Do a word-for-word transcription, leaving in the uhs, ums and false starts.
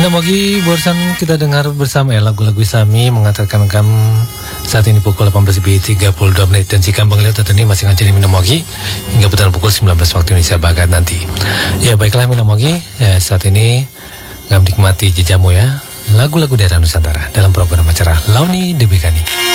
Minamogi, barusan kita dengar bersama ya lagu-lagu Isami mengantarkan kamu saat ini pukul delapan belas lebih tiga puluh dua menit dan jika Bang Leo ini masih ngajarin Minamogi hingga putaran pukul sembilan belas waktu Indonesia Barat nanti. Ya baiklah Minamogi, ya saat ini kamu nikmati jejamu ya lagu-lagu daerah Nusantara dalam program acara Launi Debekani.